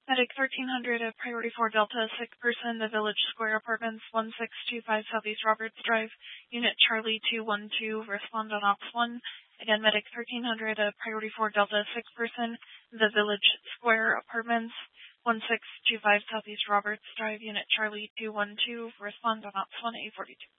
Medic 1300 at Priority 4 Delta, sick person, the Village Square Apartments, 1625 Southeast Roberts Drive, Unit Charlie 212, respond on Ops 1. Again, Medic 1300 at Priority 4 Delta, sick person, the Village Square Apartments, 1625 Southeast Roberts Drive, Unit Charlie 212, respond on Ops 1, A42.